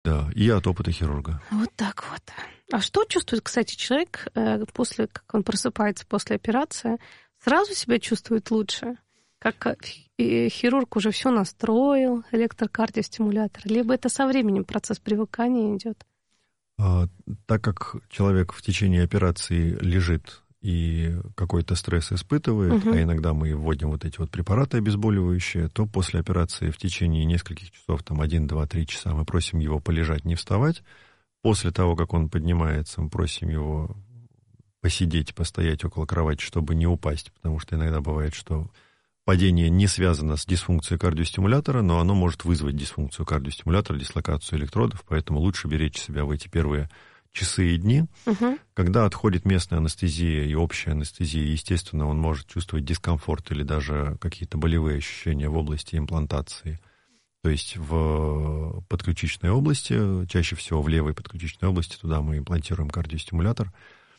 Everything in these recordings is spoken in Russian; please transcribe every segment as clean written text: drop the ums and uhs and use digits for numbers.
Да, и от опыта хирурга. Вот так вот. А что чувствует, кстати, человек после, как он просыпается после операции? Сразу себя чувствует лучше? Как хирург уже все настроил, электрокардиостимулятор? Либо это со временем процесс привыкания идет? Так как человек в течение операции лежит и какой-то стресс испытывает, а иногда мы вводим вот эти вот препараты обезболивающие, то после операции в течение нескольких часов, там 1, 2, 3 часа, мы просим его полежать, не вставать. После того, как он поднимается, мы просим его посидеть, постоять около кровати, чтобы не упасть, потому что иногда бывает, что падение не связано с дисфункцией кардиостимулятора, но оно может вызвать дисфункцию кардиостимулятора, дислокацию электродов, поэтому лучше беречь себя в эти первые часы и дни. Когда отходит местная анестезия и общая анестезия, естественно, он может чувствовать дискомфорт или даже какие-то болевые ощущения в области имплантации, то есть в подключичной области, чаще всего в левой подключичной области, туда мы имплантируем кардиостимулятор.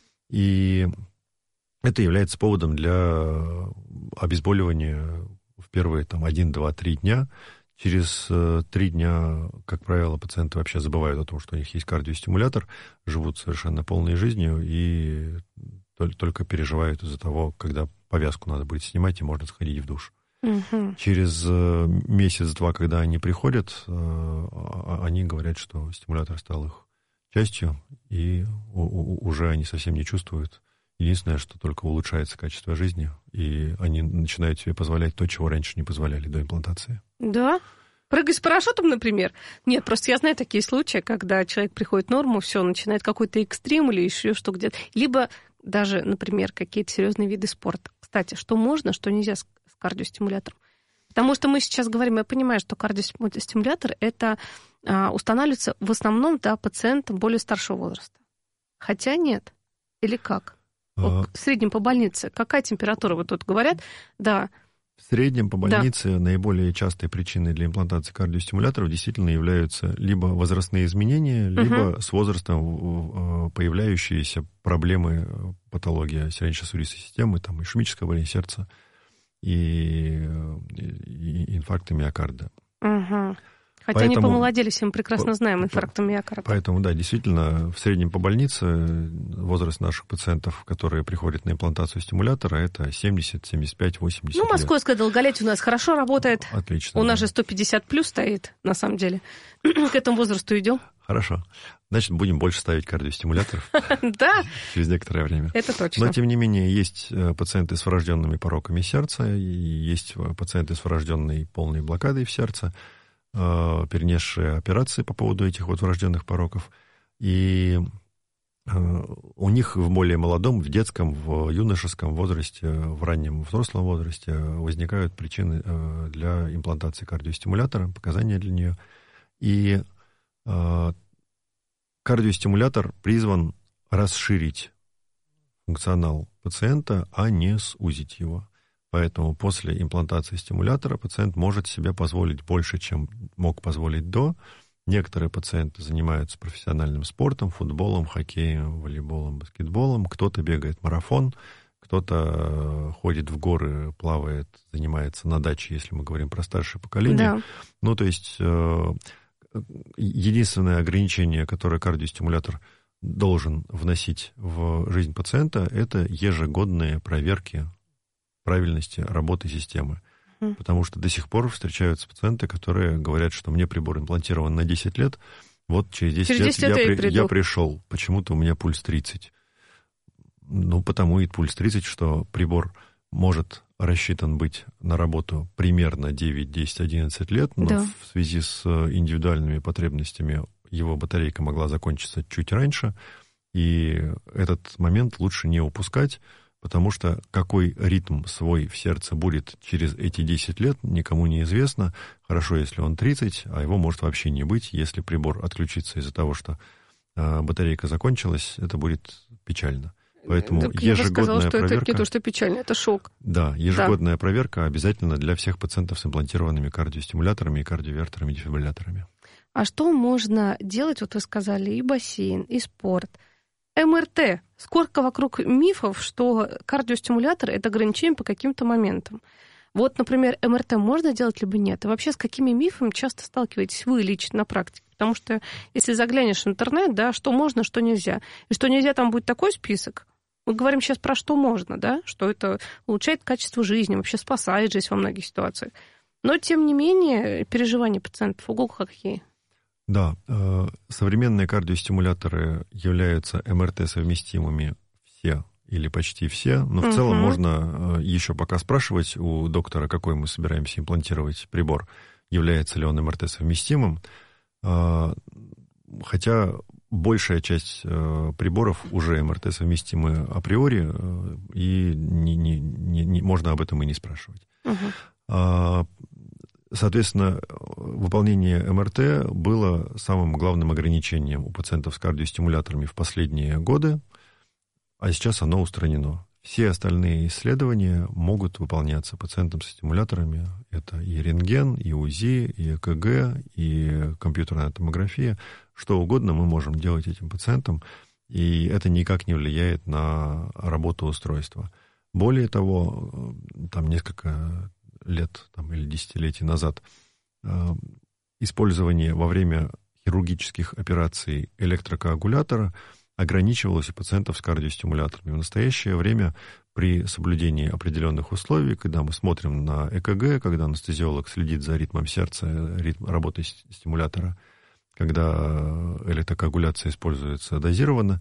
И это является поводом для обезболивания в первые 1, 2, 3 дня. Через 3 дня, как правило, пациенты вообще забывают о том, что у них есть кардиостимулятор, живут совершенно полной жизнью и только переживают из-за того, когда повязку надо будет снимать, и можно сходить в душ. Через месяц-два, когда они приходят, они говорят, что стимулятор стал их частью, и уже они совсем не чувствуют. Единственное, что только улучшается качество жизни, и они начинают себе позволять то, чего раньше не позволяли до имплантации. Да? Прыгать с парашютом, например? Нет, просто я знаю такие случаи, когда человек приходит в норму, все, начинает какой-то экстрим или еще что где-то. Либо даже, например, какие-то серьезные виды спорта. Кстати, что можно, что нельзя с кардиостимулятором. Потому что мы сейчас говорим, я понимаю, что кардиостимулятор это устанавливается в основном пациентам более старшего возраста. Хотя нет. Или как? Вот в среднем по больнице. Какая температура? Вот тут говорят, да. В среднем по больнице наиболее частой причиной для имплантации кардиостимуляторов действительно являются либо возрастные изменения, либо с возрастом появляющиеся проблемы, патология сердечно-сосудистой системы, ишемическое болезнь сердца и инфаркты миокарда. Хотя они помолодели, все мы прекрасно знаем инфаркт миокарда. Поэтому, да, действительно, в среднем по больнице возраст наших пациентов, которые приходят на имплантацию стимулятора, это 70, 75, 80 лет. Московское долголетие у нас хорошо работает. Отлично. У нас же 150 плюс стоит, на самом деле. К этому возрасту идем. Хорошо. Значит, будем больше ставить кардиостимуляторов. Да. Через некоторое время. Это точно. Но, тем не менее, есть пациенты с врожденными пороками сердца, и есть пациенты с врожденной полной блокадой в сердце, перенесшие операции по поводу этих врожденных пороков. И у них в более молодом, в детском, в юношеском возрасте, в раннем взрослом возрасте возникают причины для имплантации кардиостимулятора, показания для нее. И кардиостимулятор призван расширить функционал пациента, а не сузить его. Поэтому после имплантации стимулятора пациент может себе позволить больше, чем мог позволить до. Некоторые пациенты занимаются профессиональным спортом, футболом, хоккеем, волейболом, баскетболом. Кто-то бегает марафон, кто-то ходит в горы, плавает, занимается на даче, если мы говорим про старшее поколение. Да. То есть единственное ограничение, которое кардиостимулятор должен вносить в жизнь пациента, это ежегодные проверки правильности работы системы. Потому что до сих пор встречаются пациенты, которые говорят, что мне прибор имплантирован на 10 лет, вот через 10 лет я пришел, почему-то у меня пульс 30. Потому и пульс 30, что прибор может рассчитан быть на работу примерно 9, 10, 11 лет, но в связи с индивидуальными потребностями его батарейка могла закончиться чуть раньше, и этот момент лучше не упускать, потому что какой ритм свой в сердце будет через эти 10 лет, никому не известно. Хорошо, если он 30, а его может вообще не быть. Если прибор отключится из-за того, что батарейка закончилась, это будет печально. Поэтому ежегодная сказала, что проверка... это не то, что печально, это шок. Да, ежегодная проверка обязательно для всех пациентов с имплантированными кардиостимуляторами и кардиовертерами, дефибрилляторами. А что можно делать, вот вы сказали, и бассейн, и спорт, МРТ? Сколько вокруг мифов, что кардиостимулятор – это ограничение по каким-то моментам. Вот, например, МРТ можно делать, либо нет? И вообще, с какими мифами часто сталкиваетесь вы лично на практике? Потому что если заглянешь в интернет, да, что можно, что нельзя. И что нельзя, там будет такой список. Мы говорим сейчас про что можно, да, что это улучшает качество жизни, вообще спасает жизнь во многих ситуациях. Но, тем не менее, переживания пациентов ого какие. Да, современные кардиостимуляторы являются МРТ-совместимыми все или почти все, но в целом можно еще пока спрашивать у доктора, какой мы собираемся имплантировать прибор, является ли он МРТ-совместимым, хотя большая часть приборов уже МРТ-совместимы априори, и можно об этом и не спрашивать. Соответственно, выполнение МРТ было самым главным ограничением у пациентов с кардиостимуляторами в последние годы, а сейчас оно устранено. Все остальные исследования могут выполняться пациентам с стимуляторами. Это и рентген, и УЗИ, и ЭКГ, и компьютерная томография. Что угодно мы можем делать этим пациентам, и это никак не влияет на работу устройства. Более того, там несколько лет или десятилетий назад использование во время хирургических операций электрокоагулятора ограничивалось у пациентов с кардиостимуляторами. В настоящее время при соблюдении определенных условий, когда мы смотрим на ЭКГ, когда анестезиолог следит за ритмом сердца, работой стимулятора, когда электрокоагуляция используется дозированно,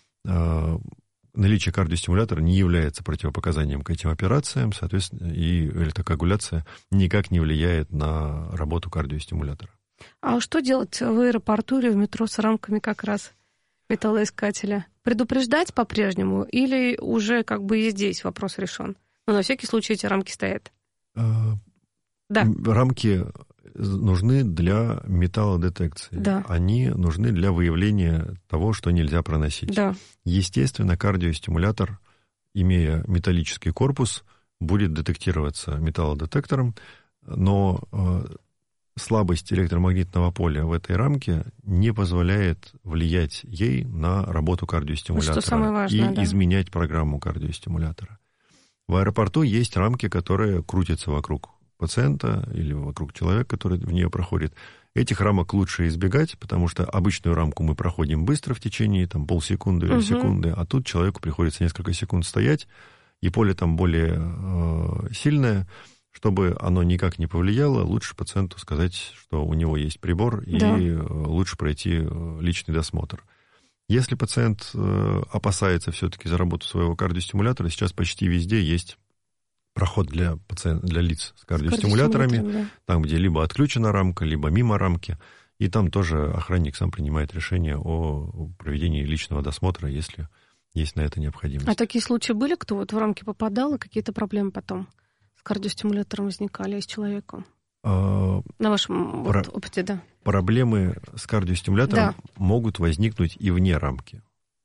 наличие кардиостимулятора не является противопоказанием к этим операциям, соответственно, и электрокоагуляция никак не влияет на работу кардиостимулятора. А что делать в аэропорту или в метро с рамками как раз металлоискателя? Предупреждать по-прежнему или уже и здесь вопрос решен? Но на всякий случай эти рамки стоят. Да. Рамки нужны для металлодетекции. Да. Они нужны для выявления того, что нельзя проносить. Да. Естественно, кардиостимулятор, имея металлический корпус, будет детектироваться металлодетектором, но слабость электромагнитного поля в этой рамке не позволяет влиять ей на работу кардиостимулятора, что самое важное, и изменять программу кардиостимулятора. В аэропорту есть рамки, которые крутятся вокруг пациента или вокруг человека, который в нее проходит. Этих рамок лучше избегать, потому что обычную рамку мы проходим быстро в течение полсекунды или секунды, а тут человеку приходится несколько секунд стоять, и поле там более сильное. Чтобы оно никак не повлияло, лучше пациенту сказать, что у него есть прибор, и лучше пройти личный досмотр. Если пациент опасается все-таки за работу своего кардиостимулятора, сейчас почти везде есть проход для лиц с кардиостимуляторами, там, где либо отключена рамка, либо мимо рамки, и там тоже охранник сам принимает решение о проведении личного досмотра, если есть на это необходимость. А такие случаи были, кто в рамки попадал, и какие-то проблемы потом с кардиостимулятором возникали с человеком? На вашем опыте, да. Проблемы с кардиостимулятором могут возникнуть и вне рамки.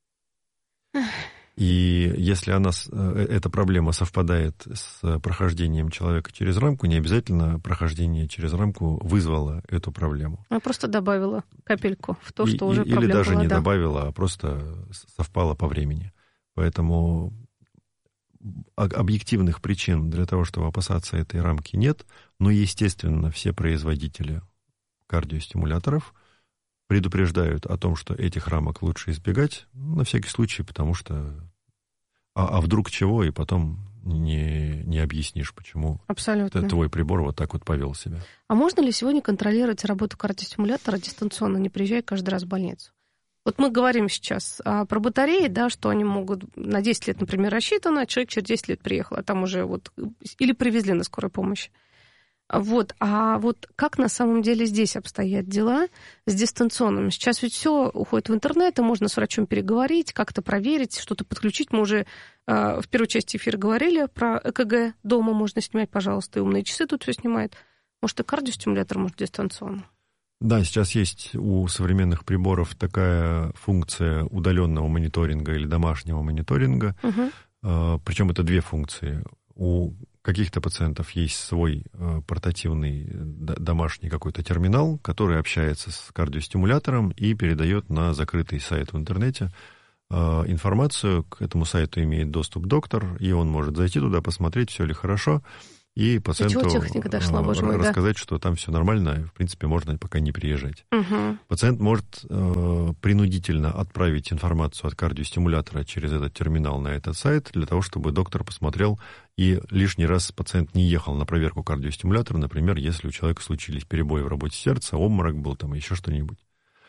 И если эта проблема совпадает с прохождением человека через рамку, не обязательно прохождение через рамку вызвало эту проблему. Она просто добавила капельку в то, что уже проблема была. Или даже не добавила, а просто совпало по времени. Поэтому объективных причин для того, чтобы опасаться этой рамки, нет. Но, естественно, все производители кардиостимуляторов предупреждают о том, что этих рамок лучше избегать, на всякий случай, потому что а вдруг чего, и потом не объяснишь, почему твой прибор вот так вот повел себя. А можно ли сегодня контролировать работу кардиостимулятора дистанционно, не приезжая каждый раз в больницу? Вот мы говорим сейчас про батареи, да, что они могут на 10 лет, например, рассчитаны, а человек через 10 лет приехал, а там уже или привезли на скорой помощи. А как на самом деле здесь обстоят дела с дистанционным? Сейчас ведь все уходит в интернет, и можно с врачом переговорить, как-то проверить, что-то подключить. Мы уже в первой части эфира говорили про ЭКГ. Дома можно снимать, пожалуйста, и умные часы тут все снимают. Может, и кардиостимулятор может дистанционно? Да, сейчас есть у современных приборов такая функция удаленного мониторинга или домашнего мониторинга. Причем это две функции. У каких-то пациентов есть свой портативный домашний какой-то терминал, который общается с кардиостимулятором и передает на закрытый сайт в интернете информацию. К этому сайту имеет доступ доктор, и он может зайти туда, посмотреть, все ли хорошо, и пациенту техника дошла, боже мой, рассказать, что там все нормально, в принципе, можно пока не приезжать. Угу. Пациент может принудительно отправить информацию от кардиостимулятора через этот терминал на этот сайт для того, чтобы доктор посмотрел, и лишний раз пациент не ехал на проверку кардиостимулятора, например, если у человека случились перебои в работе сердца, обморок был, там еще что-нибудь.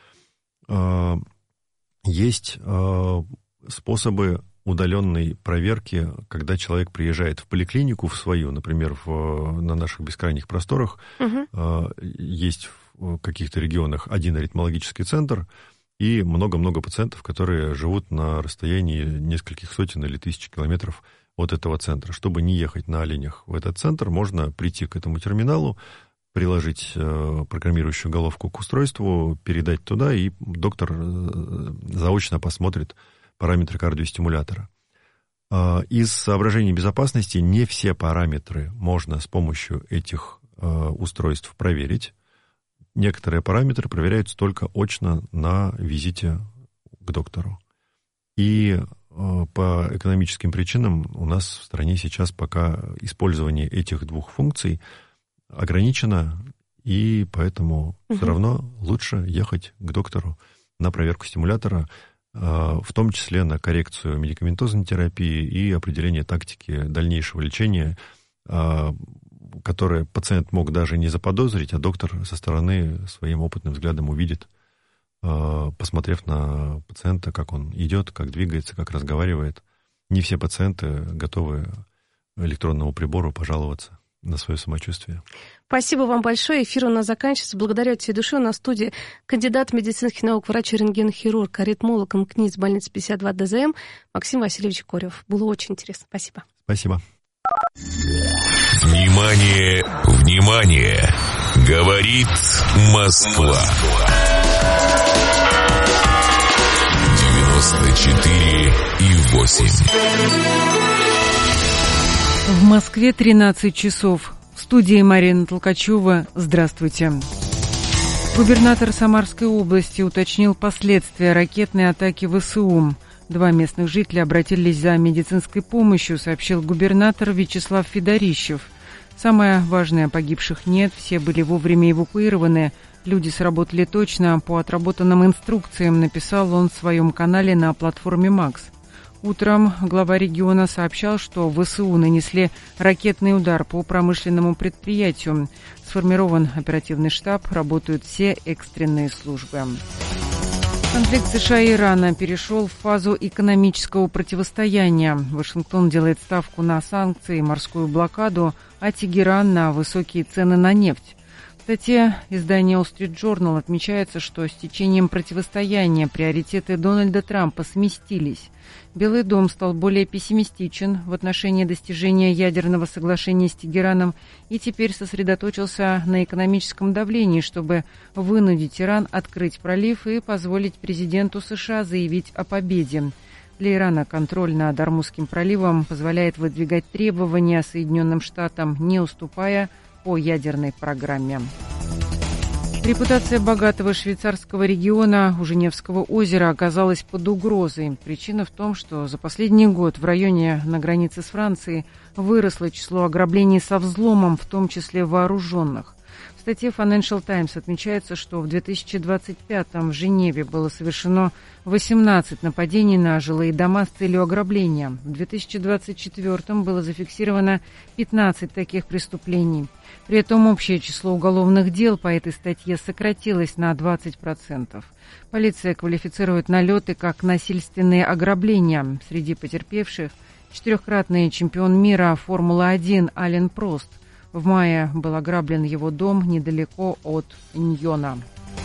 Есть способы удаленной проверки, когда человек приезжает в поликлинику в свою, например, на наших бескрайних просторах, есть в каких-то регионах один аритмологический центр и много-много пациентов, которые живут на расстоянии нескольких сотен или тысяч километров от этого центра. Чтобы не ехать на оленях в этот центр, можно прийти к этому терминалу, приложить программирующую головку к устройству, передать туда, и доктор заочно посмотрит параметры кардиостимулятора. Из соображений безопасности не все параметры можно с помощью этих устройств проверить. Некоторые параметры проверяются только очно на визите к доктору. И по экономическим причинам у нас в стране сейчас пока использование этих двух функций ограничено, и поэтому все равно лучше ехать к доктору на проверку стимулятора, в том числе на коррекцию медикаментозной терапии и определение тактики дальнейшего лечения, которое пациент мог даже не заподозрить, а доктор со стороны своим опытным взглядом увидит, посмотрев на пациента, как он идет, как двигается, как разговаривает. Не все пациенты готовы электронному прибору пожаловаться на свое самочувствие. Спасибо вам большое. Эфир у нас заканчивается. Благодарю от всей души. У нас в студии кандидат медицинских наук, врач-рентгенохирург, аритмолог МКНИЦ больницы 52 ДЗМ Максим Васильевич Корев. Было очень интересно. Спасибо. Спасибо. Внимание, внимание! Говорит Москва. 94,8. В Москве 13 часов. В студии Марина Толкачева. Здравствуйте. Губернатор Самарской области уточнил последствия ракетной атаки ВСУ. 2 местных жителя обратились за медицинской помощью, сообщил губернатор Вячеслав Федорищев. Самое важное, погибших нет, все были вовремя эвакуированы. Люди сработали точно по отработанным инструкциям, написал он в своем канале на платформе «Макс». Утром глава региона сообщал, что ВСУ нанесли ракетный удар по промышленному предприятию. Сформирован оперативный штаб, работают все экстренные службы. Конфликт США и Ирана перешел в фазу экономического противостояния. Вашингтон делает ставку на санкции и морскую блокаду, а Тегеран на высокие цены на нефть. В статье издания Wall Street Journal отмечается, что с течением противостояния приоритеты Дональда Трампа сместились. Белый дом стал более пессимистичен в отношении достижения ядерного соглашения с Тегераном и теперь сосредоточился на экономическом давлении, чтобы вынудить Иран открыть пролив и позволить президенту США заявить о победе. Для Ирана контроль над Ормузским проливом позволяет выдвигать требования Соединенным Штатам, не уступая по ядерной программе. Репутация богатого швейцарского региона у Женевского озера оказалась под угрозой. Причина в том, что за последний год в районе на границе с Францией выросло число ограблений со взломом, в том числе вооруженных. В статье Financial Times отмечается, что в 2025-м в Женеве было совершено 18 нападений на жилые дома с целью ограбления. В 2024-м было зафиксировано 15 таких преступлений. При этом общее число уголовных дел по этой статье сократилось на 20%. Полиция квалифицирует налеты как насильственные ограбления. Среди потерпевших 4-кратный чемпион мира Формулы-1 Ален Прост. В мае был ограблен его дом недалеко от Ньона.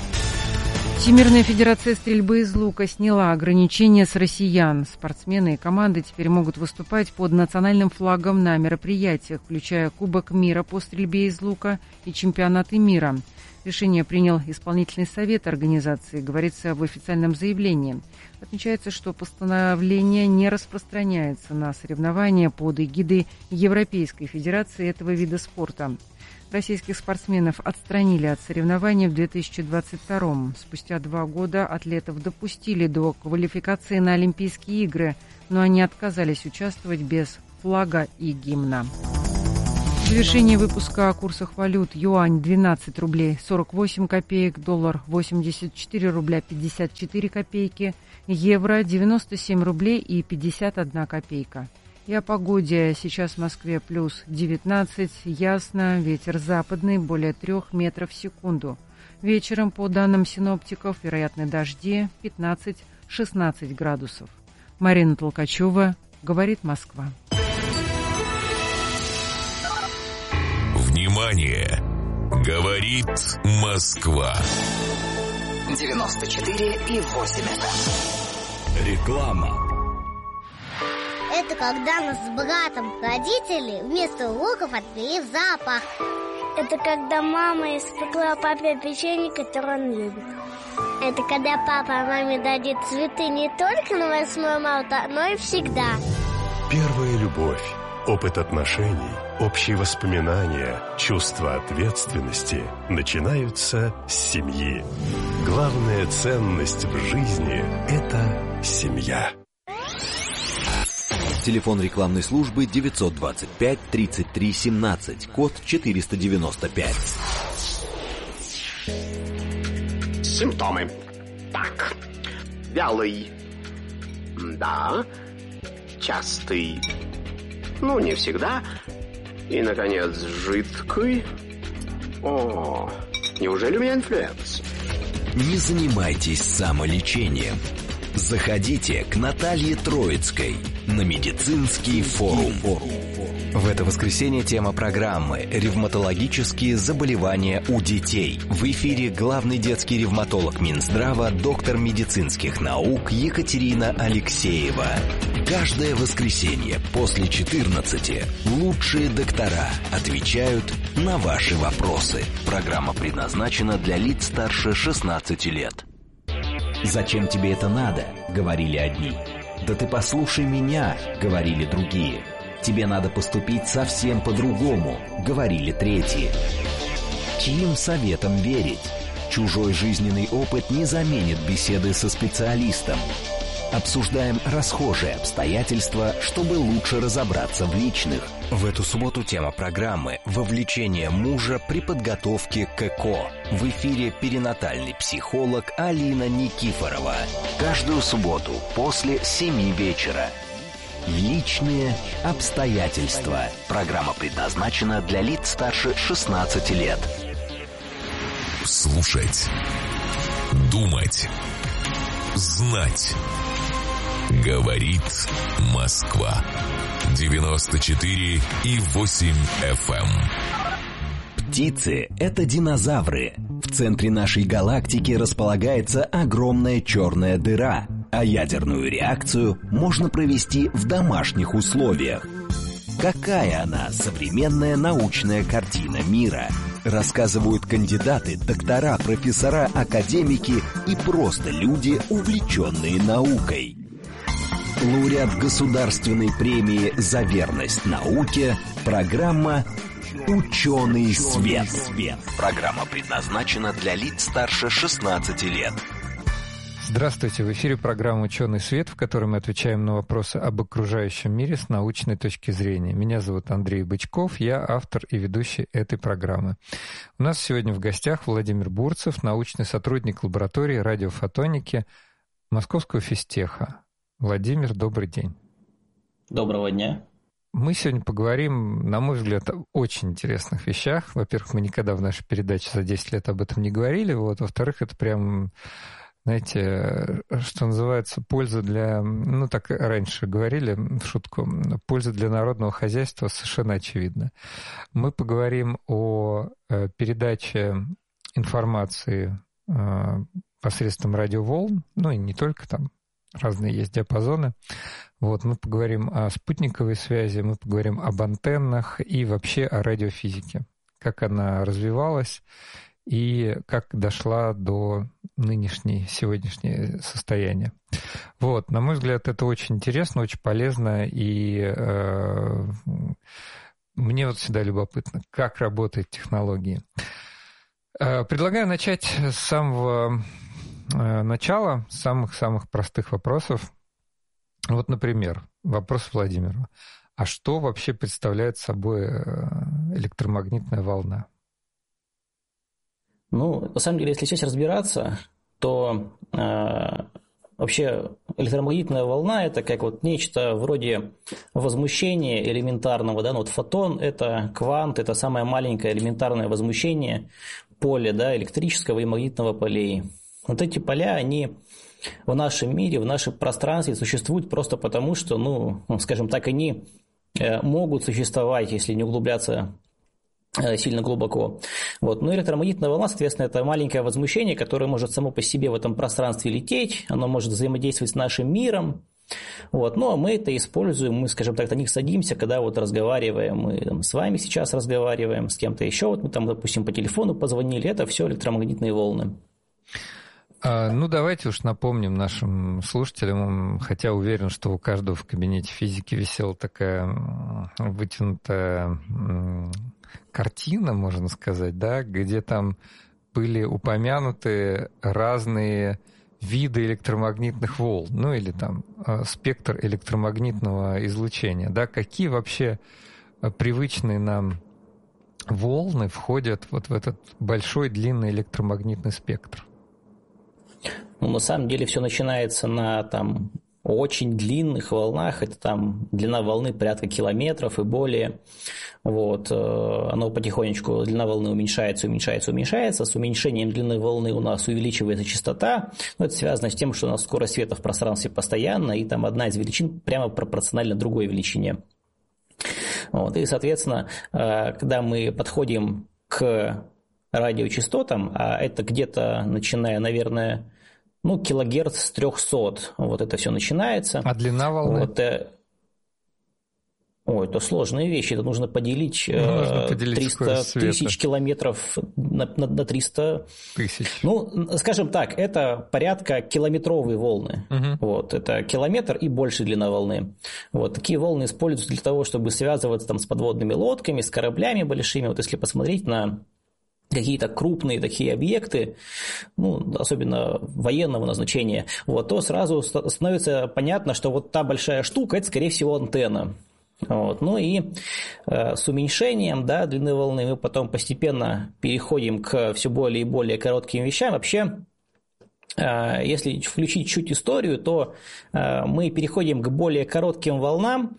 Всемирная федерация стрельбы из лука сняла ограничения с россиян. Спортсмены и команды теперь могут выступать под национальным флагом на мероприятиях, включая Кубок мира по стрельбе из лука и чемпионаты мира. Решение принял исполнительный совет организации, говорится в официальном заявлении. Отмечается, что постановление не распространяется на соревнования под эгидой Европейской Федерации этого вида спорта. Российских спортсменов отстранили от соревнований в 2022-м. Спустя 2 года атлетов допустили до квалификации на Олимпийские игры, но они отказались участвовать без флага и гимна. завершение выпуска о курсах валют. Юань 12 рублей 48 копеек, доллар 84 рубля 54 копейки, евро 97 рублей и 51 копейка. И о погоде. Сейчас в Москве плюс 19, ясно, ветер западный, более 3 метров в секунду. Вечером, по данным синоптиков, вероятны дожди 15-16 градусов. Марина Толкачева, говорит Москва. Внимание! Говорит Москва. 94,8 FM. Реклама. Это когда нас с братом родители вместо уроков отвели в зоопарк. Это когда мама испекла папе печенье, которое он любит. Это когда папа маме дадит цветы не только на 8 марта, но и всегда. Первая любовь, опыт отношений, общие воспоминания, чувство ответственности начинаются с семьи. Главная ценность в жизни – это семья. Телефон рекламной службы 925 33 17, код 495. Симптомы. Так. Вялый. Да. Частый. Ну, не всегда. И, наконец, жидкий. О, неужели у меня инфлюенс? Не занимайтесь самолечением. Заходите к Наталье Троицкой на медицинский форум. В это воскресенье тема программы «Ревматологические заболевания у детей». В эфире главный детский ревматолог Минздрава, доктор медицинских наук Екатерина Алексеева. Каждое воскресенье после 14 лучшие доктора отвечают на ваши вопросы. Программа предназначена для лиц старше 16 лет. «Зачем тебе это надо?» — говорили одни. «Да ты послушай меня!» — говорили другие. «Тебе надо поступить совсем по-другому», — говорили третьи. Чьим советам верить? Чужой жизненный опыт не заменит беседы со специалистом. Обсуждаем расхожие обстоятельства, чтобы лучше разобраться в личных. В эту субботу тема программы «Вовлечение мужа при подготовке к ЭКО». В эфире перинатальный психолог Алина Никифорова. Каждую субботу после 7 вечера. Личные обстоятельства. Программа предназначена для лиц старше 16 лет. Слушать. Думать. Знать. Говорит Москва. 94,8 FM. Птицы – это динозавры. В центре нашей галактики располагается огромная черная дыра, а ядерную реакцию можно провести в домашних условиях. Какая она, современная научная картина мира? Рассказывают кандидаты, доктора, профессора, академики и просто люди, увлеченные наукой. Лауреат Государственной премии «За верность науке» программа «Ученый свет». Программа предназначена для лиц старше 16 лет. Здравствуйте, в эфире программа «Ученый свет», в которой мы отвечаем на вопросы об окружающем мире с научной точки зрения. Меня зовут Андрей Бычков, я автор и ведущий этой программы. У нас сегодня в гостях Владимир Бурцев, научный сотрудник лаборатории радиофотоники Московского физтеха. Владимир, добрый день. Доброго дня. Мы сегодня поговорим, на мой взгляд, о очень интересных вещах. Во-первых, мы никогда в нашей передаче за 10 лет об этом не говорили. Во-вторых, это прям, знаете, что называется, польза для... Ну, так раньше говорили в шутку. Польза для народного хозяйства совершенно очевидна. Мы поговорим о передаче информации посредством радиоволн, ну и не только там. Разные есть диапазоны. Мы поговорим о спутниковой связи, мы поговорим об антеннах и вообще о радиофизике. Как она развивалась и как дошла до сегодняшнего состояния. На мой взгляд, это очень интересно, очень полезно. И мне всегда любопытно, как работают технологии. Предлагаю начать с самого... начало самых-самых простых вопросов. Например, вопрос Владимиру. А что вообще представляет собой электромагнитная волна? Ну, на самом деле, если сейчас разбираться, то вообще электромагнитная волна – это как вот нечто вроде возмущения элементарного. Да? Ну, вот фотон – это квант, это самое маленькое элементарное возмущение поля, да, электрического и магнитного полей. Вот эти поля, они в нашем мире, в нашем пространстве существуют просто потому, что, ну, скажем так, они могут существовать, если не углубляться сильно глубоко. Вот. Но электромагнитная волна, соответственно, это маленькое возмущение, которое может само по себе в этом пространстве лететь, оно может взаимодействовать с нашим миром. Вот. Ну, а мы это используем, мы, скажем так, на них садимся, когда вот разговариваем, мы там, с вами сейчас разговариваем, с кем-то еще, вот мы там, допустим, по телефону позвонили, это все электромагнитные волны. Ну, давайте уж напомним нашим слушателям, хотя уверен, что у каждого в кабинете физики висела такая вытянутая картина, можно сказать, да, где там были упомянуты разные виды электромагнитных волн, ну или там спектр электромагнитного излучения, да, какие вообще привычные нам волны входят вот в этот большой длинный электромагнитный спектр? Ну, на самом деле все начинается на там очень длинных волнах, это там длина волны порядка километров и более. Вот. Оно потихонечку, длина волны уменьшается. С уменьшением длины волны у нас увеличивается частота. Но это связано с тем, что у нас скорость света в пространстве постоянна, и там одна из величин прямо пропорциональна другой величине. Вот. И, соответственно, когда мы подходим к радиочастотам, а это где-то начиная, наверное, ну, килогерц с 300, вот это все начинается. А длина волны? Вот, это сложные вещи, это нужно поделить 300 тысяч километров на 300 тысяч. Ну, скажем так, это порядка километровые волны. Вот, это километр и больше длина волны. Вот, такие волны используются для того, чтобы связываться там, с подводными лодками, с кораблями большими. Вот если посмотреть на какие-то крупные такие объекты, ну, особенно военного назначения, вот, то сразу становится понятно, что вот та большая штука – это, скорее всего, антенна. Вот. Ну и с уменьшением, да, длины волны мы потом постепенно переходим к все более и более коротким вещам. Вообще, если включить чуть историю, то мы переходим к более коротким волнам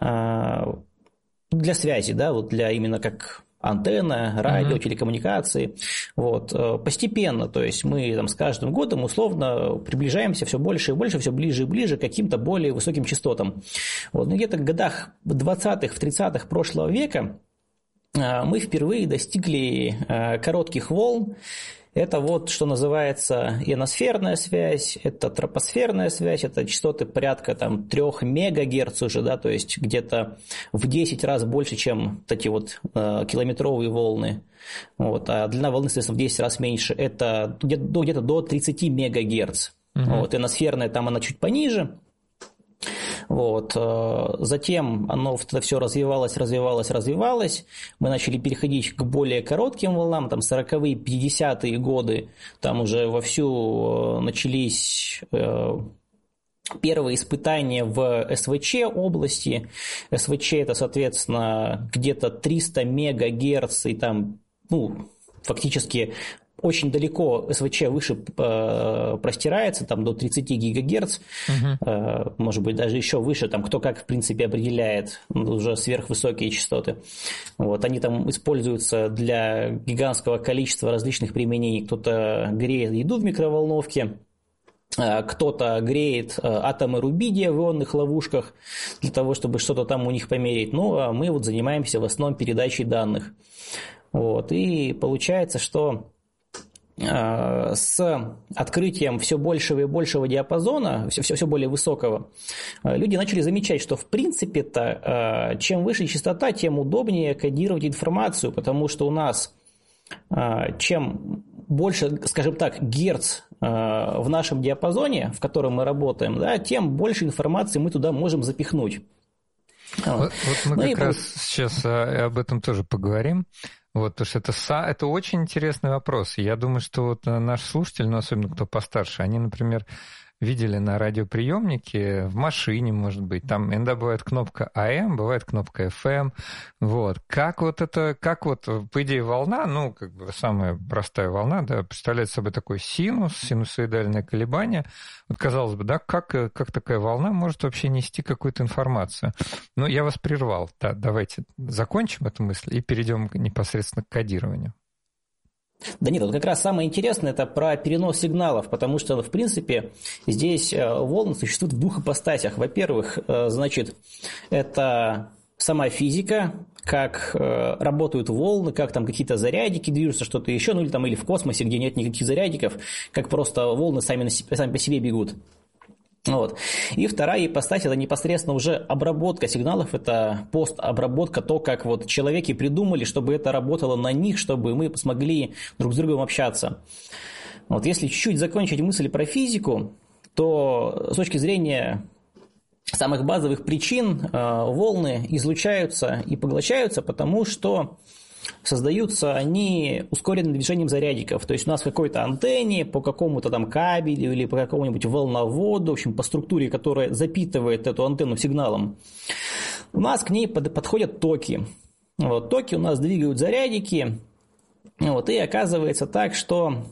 для связи, да, вот для именно как антенна, радио, телекоммуникации. Вот. Постепенно, то есть мы там, с каждым годом условно приближаемся все больше и больше, все ближе и ближе к каким-то более высоким частотам. Вот. Но где-то в годах 20-х, в 30-х прошлого века мы впервые достигли коротких волн. Это вот, что называется ионосферная связь, это тропосферная связь, это частоты порядка там, 3 мегагерц уже, да, то есть где-то в 10 раз больше, чем вот эти вот километровые волны. Вот, а длина волны, соответственно, в 10 раз меньше, это где-то до 30 мегагерц. Вот, ионосферная там она чуть пониже. Вот. Затем оно это все развивалось. Мы начали переходить к более коротким волнам, там 40-е, 50-е годы, там уже вовсю начались первые испытания в СВЧ области. СВЧ это, соответственно, где-то 300 мегагерц, и там, ну, фактически очень далеко СВЧ выше простирается, там до 30 гигагерц, может быть, даже еще выше, там кто как, в принципе, определяет, уже сверхвысокие частоты. Вот, они там используются для гигантского количества различных применений. Кто-то греет еду в микроволновке, кто-то греет атомы рубидия в ионных ловушках для того, чтобы что-то там у них померить. Ну, а мы вот занимаемся в основном передачей данных. Вот, и получается, что с открытием все большего и большего диапазона, все более высокого, люди начали замечать, что в принципе-то чем выше частота, тем удобнее кодировать информацию, потому что у нас чем больше, скажем так, герц в нашем диапазоне, в котором мы работаем, да, тем больше информации мы туда можем запихнуть. Вот мы раз сейчас об этом тоже поговорим. Вот, потому что это очень интересный вопрос. Я думаю, что вот наши слушатели, ну, особенно кто постарше, они, например, видели на радиоприемнике, в машине, может быть. Там иногда бывает кнопка AM, бывает кнопка FM. Вот. Как вот, по идее, волна, ну, как бы самая простая волна, да, представляет собой такой синус, синусоидальное колебание. Вот, казалось бы, да, как такая волна может вообще нести какую-то информацию? Но я вас прервал. Да, давайте закончим эту мысль и перейдем непосредственно к кодированию. Да нет, вот как раз самое интересное – это про перенос сигналов, потому что, в принципе, здесь волны существуют в двух ипостасях. Во-первых, значит, это сама физика, как работают волны, как там какие-то зарядики движутся, что-то еще, ну или в космосе, где нет никаких зарядиков, как просто волны сами по себе бегут. Вот. И вторая ипостась – это непосредственно уже обработка сигналов, это постобработка, то, как вот человеки придумали, чтобы это работало на них, чтобы мы смогли друг с другом общаться. Вот. Если чуть-чуть закончить мысль про физику, то с точки зрения самых базовых причин волны излучаются и поглощаются, потому что создаются они ускоренным движением зарядиков. То есть у нас в какой-то антенне, по какому-то там кабелю или по какому-нибудь волноводу, в общем, по структуре, которая запитывает эту антенну сигналом, у нас к ней подходят токи. Вот, токи у нас двигают зарядики. Вот, и оказывается так, что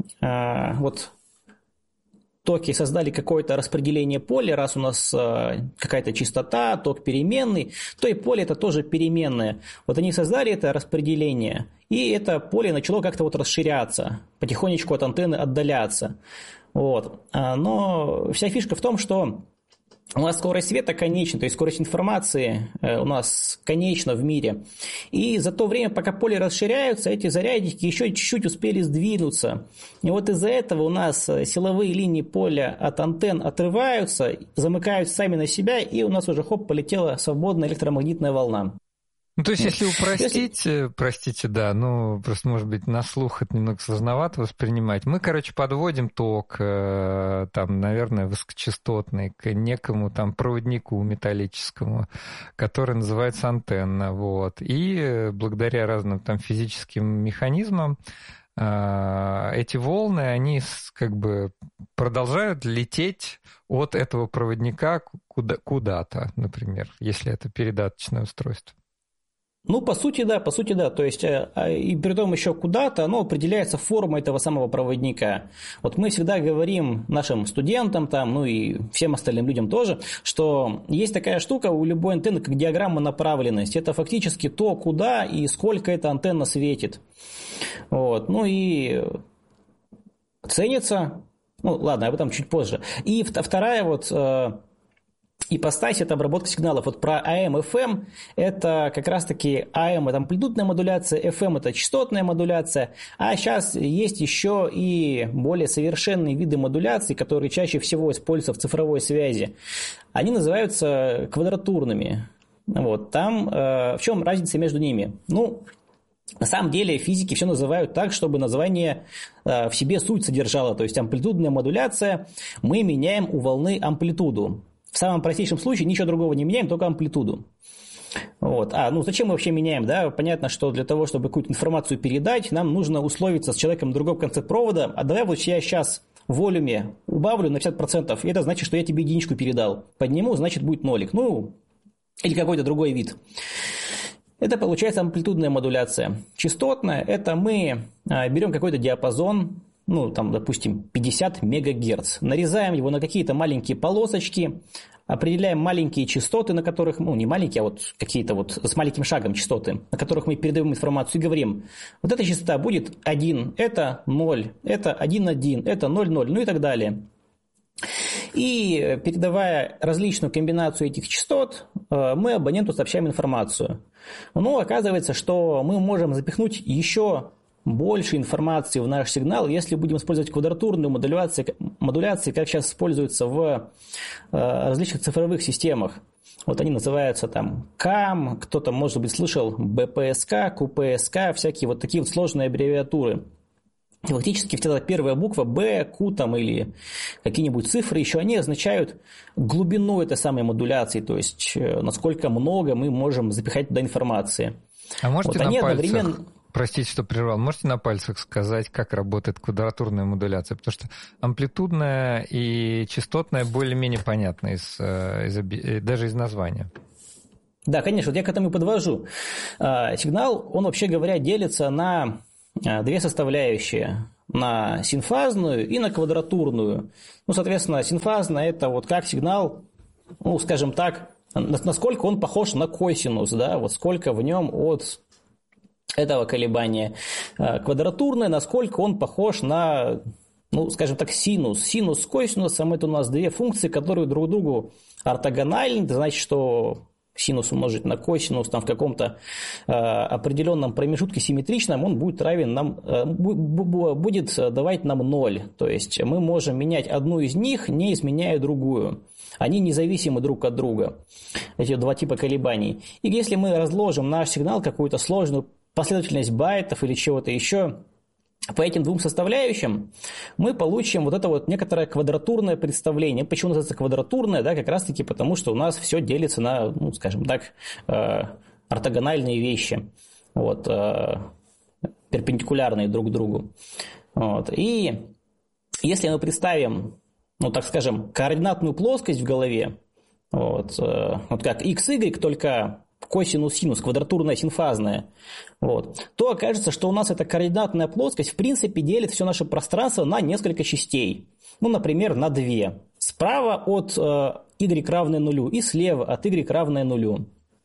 вот токи создали какое-то распределение поля, раз у нас какая-то частота, ток переменный, то и поле это тоже переменное. Вот они создали это распределение, и это поле начало как-то вот расширяться, потихонечку от антенны отдаляться. Вот. Но вся фишка в том, что у нас скорость света конечна, то есть скорость информации у нас конечна в мире. И за то время, пока поле расширяются, эти зарядики еще чуть-чуть успели сдвинуться. И вот из-за этого у нас силовые линии поля от антенн отрываются, замыкаются сами на себя, и у нас уже полетела свободная электромагнитная волна. Ну, то есть, если упростить, простите, да, ну, просто, может быть, на слух это немного сложновато воспринимать. Мы, подводим ток, там, наверное, высокочастотный к некому там проводнику металлическому, который называется антенна, вот. И благодаря разным там физическим механизмам эти волны, они как бы продолжают лететь от этого проводника куда-то, например, если это передаточное устройство. Ну, по сути, да. То есть, и при том еще куда-то, оно определяется формой этого самого проводника. Вот мы всегда говорим нашим студентам, там, ну и всем остальным людям тоже, что есть такая штука у любой антенны, как диаграмма направленности. Это фактически то, куда и сколько эта антенна светит. Вот. Ну и ценится. Ну, ладно, об этом чуть позже. И вторая вот ипостась – это обработка сигналов. Вот про AM, FM – это как раз-таки AM – это амплитудная модуляция, FM – это частотная модуляция, а сейчас есть еще и более совершенные виды модуляции, которые чаще всего используются в цифровой связи. Они называются квадратурными. Вот. Там в чем разница между ними? Ну, на самом деле физики все называют так, чтобы название в себе суть содержало. То есть амплитудная модуляция – мы меняем у волны амплитуду. В самом простейшем случае ничего другого не меняем, только амплитуду. Вот. Ну зачем мы вообще меняем? Да? Понятно, что для того, чтобы какую-то информацию передать, нам нужно условиться с человеком на другом конце провода. А давай вот я сейчас в волюме убавлю на 50%, и это значит, что я тебе единичку передал. Подниму, значит будет нолик. Ну, или какой-то другой вид. Это получается амплитудная модуляция. Частотная – это мы берем какой-то диапазон, ну, там, допустим, 50 МГц. Нарезаем его на какие-то маленькие полосочки, определяем маленькие частоты, на которых, ну, не маленькие, а вот какие-то вот с маленьким шагом частоты, на которых мы передаем информацию и говорим, вот эта частота будет 1, это 0, это 1,1, это 0,0, ну и так далее. И передавая различную комбинацию этих частот, мы абоненту сообщаем информацию. Но оказывается, что мы можем запихнуть еще больше информации в наш сигнал, если будем использовать квадратурную модуляцию, как сейчас используется в различных цифровых системах. Вот они называются там CAM, кто-то, может быть, слышал BPSK, QPSK, всякие вот такие вот сложные аббревиатуры. И фактически эта первая буква B, Q там, или какие-нибудь цифры еще, они означают глубину этой самой модуляции, то есть насколько много мы можем запихать туда информации. А можете вот на пальцах Простите, что прервал. Можете на пальцах сказать, как работает квадратурная модуляция? Потому что амплитудная и частотная более-менее понятны даже из названия. Да, конечно, вот я к этому и подвожу. Сигнал, он, вообще говоря, делится на две составляющие. На синфазную и на квадратурную. Ну, соответственно, синфазная – это вот как сигнал, ну, скажем так, насколько он похож на косинус, да, вот сколько в нем от этого колебания. Квадратурная, насколько он похож на, ну, скажем так, синус. Синус с косинусом – это у нас две функции, которые друг другу ортогональны. Это значит, что синус умножить на косинус там, в каком-то определенном промежутке симметричном, он будет равен нам, будет давать нам 0. То есть мы можем менять одну из них, не изменяя другую. Они независимы друг от друга, эти два типа колебаний. И если мы разложим наш сигнал, какую-то сложную последовательность байтов или чего-то еще, по этим двум составляющим мы получим вот это вот некоторое квадратурное представление. Почему называется квадратурное? Да, как раз-таки потому, что у нас все делится на, ну, скажем так, ортогональные вещи, вот, перпендикулярные друг к другу. Вот. И если мы представим, ну, так скажем, координатную плоскость в голове, вот как x, y, только косинус, синус, квадратурная, синфазная, вот, то окажется, что у нас эта координатная плоскость в принципе делит все наше пространство на несколько частей. Ну, например, на две. Справа от y равное нулю и слева от y равное нулю.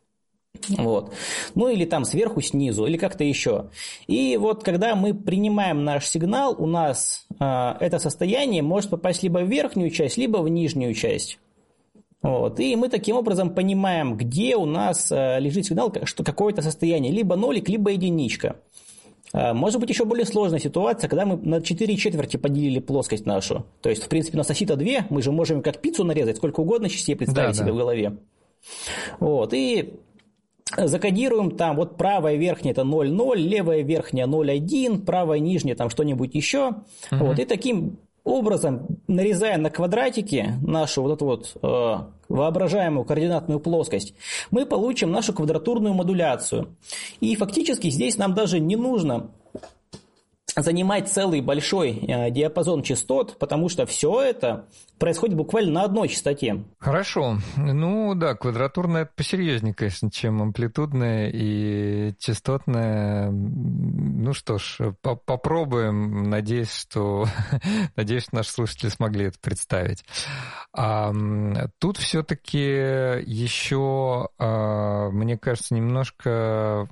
Вот. Ну или там сверху, снизу, или как-то еще. И вот когда мы принимаем наш сигнал, у нас это состояние может попасть либо в верхнюю часть, либо в нижнюю часть. Вот. И мы таким образом понимаем, где у нас лежит сигнал, что какое-то состояние, либо нолик, либо единичка. Может быть еще более сложная ситуация, когда мы на 4/4 поделили плоскость нашу. То есть, в принципе, у нас оси-то 2, мы же можем как пиццу нарезать, сколько угодно частей представить себе в голове. Вот. И закодируем там, вот правая верхняя это 0,0, левая верхняя 0,1, правая нижняя там что-нибудь еще. Вот. И таким образом, нарезая на квадратике нашу вот эту вот воображаемую координатную плоскость, мы получим нашу квадратурную модуляцию. И фактически здесь нам даже не нужно занимать целый большой диапазон частот, потому что все это происходит буквально на одной частоте. Хорошо. Ну да, квадратурная это посерьезнее, конечно, чем амплитудная и частотная. Ну что ж, попробуем. Надеюсь, что наши слушатели смогли это представить. Тут все-таки еще, мне кажется, немножко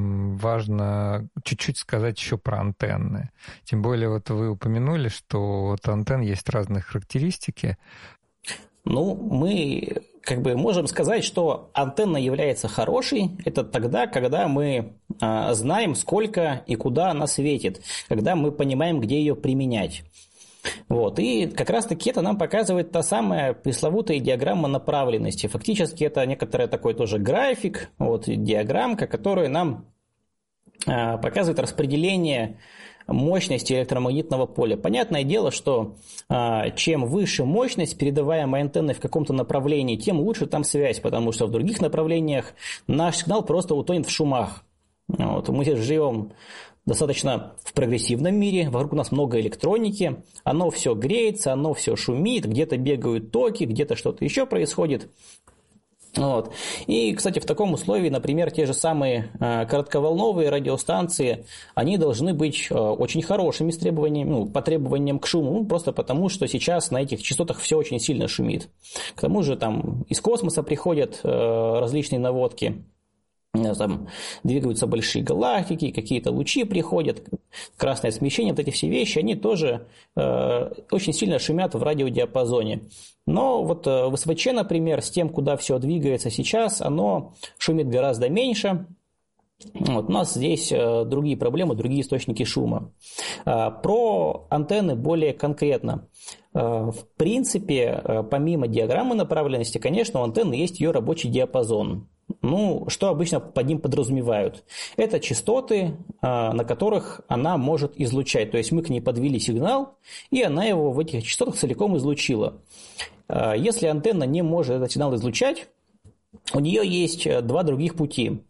важно чуть-чуть сказать еще про антенны. Тем более вот вы упомянули, что от антенн есть разные характеристики. Ну, мы как бы можем сказать, что антенна является хорошей. Это тогда, когда мы знаем, сколько и куда она светит, когда мы понимаем, где ее применять. Вот. И как раз-таки это нам показывает та самая пресловутая диаграмма направленности. Фактически это некоторый такой тоже график, вот, диаграммка, которая нам показывает распределение мощности электромагнитного поля. Понятное дело, что чем выше мощность, передаваемая антенной в каком-то направлении, тем лучше там связь, потому что в других направлениях наш сигнал просто утонет в шумах. Вот. Мы живем достаточно в прогрессивном мире, вокруг нас много электроники, оно все греется, оно все шумит, где-то бегают токи, где-то что-то еще происходит. Вот. И, кстати, в таком условии, например, те же самые коротковолновые радиостанции, они должны быть очень хорошими с требованиями, ну, по требованиям к шуму, просто потому, что сейчас на этих частотах все очень сильно шумит. К тому же там из космоса приходят различные наводки. Там двигаются большие галактики, какие-то лучи приходят, красное смещение, вот эти все вещи, они тоже очень сильно шумят в радиодиапазоне. Но вот в СВЧ, например, с тем, куда все двигается сейчас, оно шумит гораздо меньше. Вот, у нас здесь другие проблемы, другие источники шума. Про антенны более конкретно. В принципе, помимо диаграммы направленности, конечно, у антенны есть ее рабочий диапазон. Ну, что обычно под ним подразумевают? Это частоты, на которых она может излучать. То есть мы к ней подвели сигнал, и она его в этих частотах целиком излучила. Если антенна не может этот сигнал излучать, у нее есть два других пути.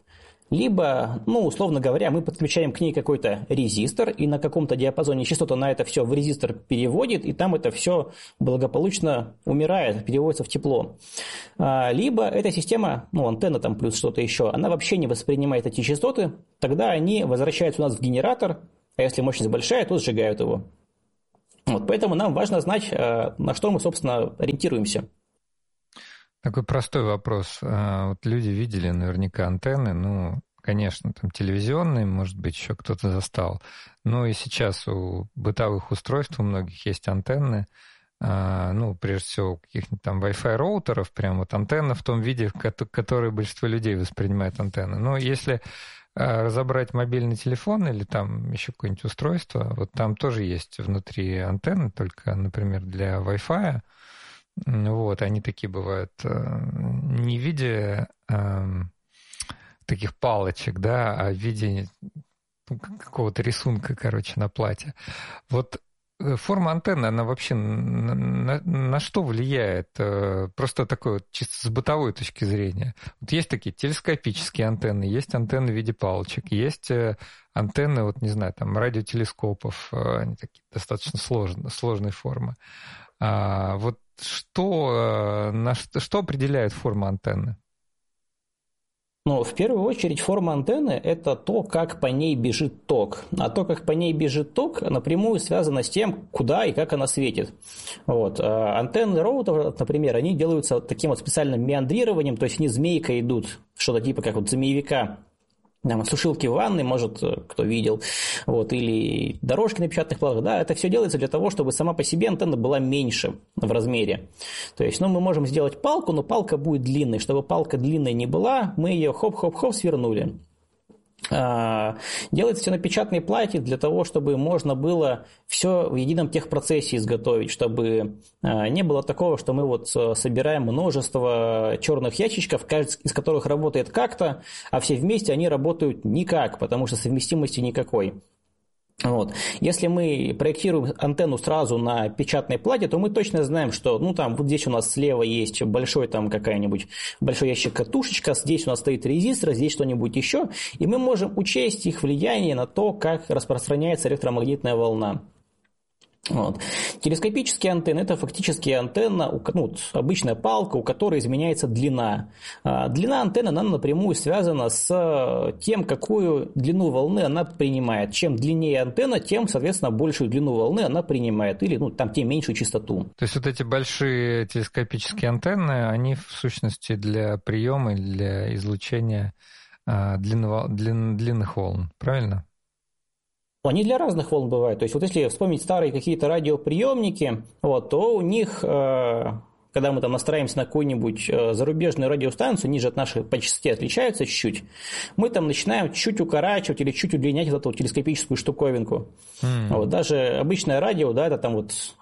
либо, условно говоря, мы подключаем к ней какой-то резистор, и на каком-то диапазоне частота на это все в резистор переводит, и там это все благополучно умирает, переводится в тепло. Либо эта система, антенна там плюс что-то еще, она вообще не воспринимает эти частоты, тогда они возвращаются у нас в генератор, а если мощность большая, то сжигают его. Поэтому нам важно знать, на что мы, собственно, ориентируемся. Такой простой вопрос. Люди видели наверняка антенны, конечно, там телевизионные, может быть, еще кто-то застал. Но и сейчас у бытовых устройств у многих есть антенны, прежде всего, каких-нибудь там Wi-Fi роутеров, прям антенна в том виде, в который большинство людей воспринимает антенны. Но если разобрать мобильный телефон или там еще какое-нибудь устройство, там тоже есть внутри антенны, только, например, для Wi-Fi. Они такие бывают не в виде таких палочек, да, а в виде какого-то рисунка, на плате. Форма антенны, она вообще на что влияет? Просто такой чисто с бытовой точки зрения. Есть такие телескопические антенны, есть антенны в виде палочек, есть антенны, радиотелескопов, они такие достаточно сложной формы. Что определяет форму антенны? В первую очередь форма антенны – это то, как по ней бежит ток. А то, как по ней бежит ток, напрямую связано с тем, куда и как она светит. Антенны роутеров, например, они делаются таким специальным меандрированием, то есть они змейкой идут, что-то типа как змеевика. Сушилки в ванной, может, кто видел, или дорожки на печатных платах, да, это все делается для того, чтобы сама по себе антенна была меньше в размере. То есть, мы можем сделать палку, но палка будет длинной. Чтобы палка длинной не была, мы ее хоп-хоп-хоп свернули. Делается все на печатной плате для того, чтобы можно было все в едином техпроцессе изготовить, чтобы не было такого, что мы собираем множество черных ящичков, каждый из которых работает как-то, а все вместе они работают никак, потому что совместимости никакой. Если мы проектируем антенну сразу на печатной плате, то мы точно знаем, что здесь у нас слева есть большой большой ящик катушечка, здесь у нас стоит резистор, здесь что-нибудь еще, и мы можем учесть их влияние на то, как распространяется электромагнитная волна. Телескопические антенны – это фактически антенна, обычная палка, у которой изменяется длина. Длина антенны, она напрямую связана с тем, какую длину волны она принимает. Чем длиннее антенна, тем, соответственно, большую длину волны она принимает, или тем меньшую частоту. То есть эти большие телескопические антенны, они в сущности для приема, для излучения длинных волн, правильно? Они для разных волн бывают. То есть, если вспомнить старые какие-то радиоприемники, то у них, когда мы настраиваемся на какую-нибудь зарубежную радиостанцию, они же от нашей по частоте отличаются чуть-чуть, мы начинаем чуть укорачивать или чуть удлинять эту телескопическую штуковинку. Даже обычное радио, да, это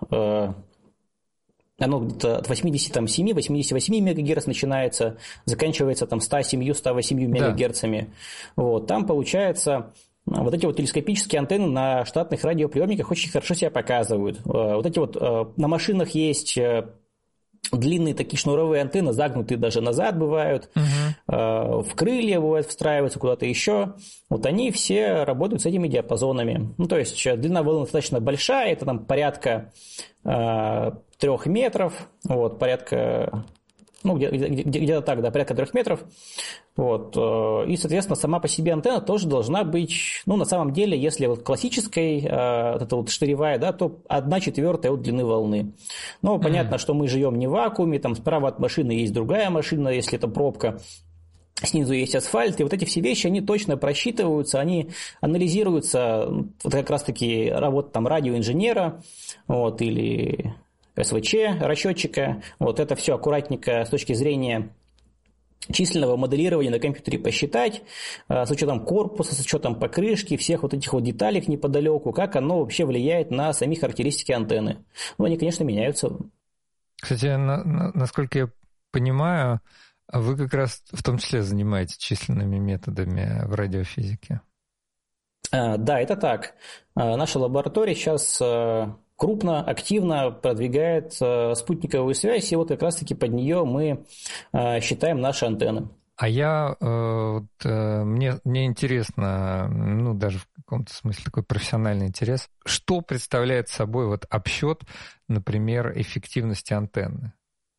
оно где-то от 87-88 МГц начинается, заканчивается 107-108 МГц. Там получается... эти телескопические антенны на штатных радиоприемниках очень хорошо себя показывают. На машинах есть длинные такие шнуровые антенны, загнутые даже назад бывают, в крылья бывает встраиваются куда-то еще. Они все работают с этими диапазонами. То есть длина волны достаточно большая, это порядка 3 метров, порядка... где-то так, да, порядка 3 метров. И, соответственно, сама по себе антенна тоже должна быть, на самом деле, если классической, штыревая, да, то 1/4 от длины волны. Но понятно, что мы живем не в вакууме, справа от машины есть другая машина, если это пробка. Снизу есть асфальт, и эти все вещи, они точно просчитываются, они анализируются, как раз-таки работа радиоинженера, или... СВЧ, расчетчика, это все аккуратненько с точки зрения численного моделирования на компьютере посчитать, с учетом корпуса, с учетом покрышки, всех этих деталей неподалеку, как оно вообще влияет на сами характеристики антенны. Они, конечно, меняются. Кстати, насколько я понимаю, вы как раз в том числе занимаетесь численными методами в радиофизике. Да, это так. Наша лаборатория сейчас... крупно, активно продвигает спутниковую связь, и как раз-таки под нее мы считаем наши антенны. Мне интересно, даже в каком-то смысле такой профессиональный интерес, что представляет собой обсчет, например, эффективности антенны?